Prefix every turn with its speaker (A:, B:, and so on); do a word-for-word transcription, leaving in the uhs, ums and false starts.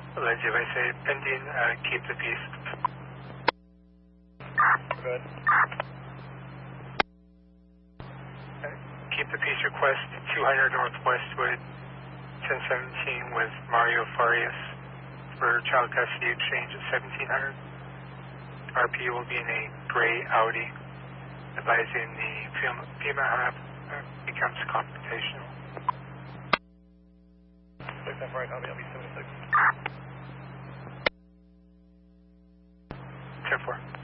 A: Alleged, if I say pending, uh, keep the peace.
B: Good.
A: Uh, keep the peace request two hundred North Westwood, ten seventeen with Mario Farias for child custody exchange at seventeen hundred. R P will be in a gray Audi, advising the FEMA hub uh, becomes confrontational.
B: six F right, I'll be, I'll be seventy-six.
A: ten four.